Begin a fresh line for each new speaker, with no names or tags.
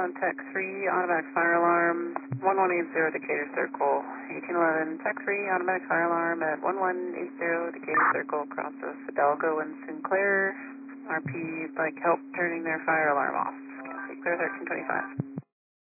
on Tech 3, automatic fire alarm, 1180 Decatur Circle. 1811, Tech 3, automatic fire alarm at 1180 Decatur Circle, across of Fidalgo and Sinclair. RP, like help turning their fire alarm off. Sinclair 1325.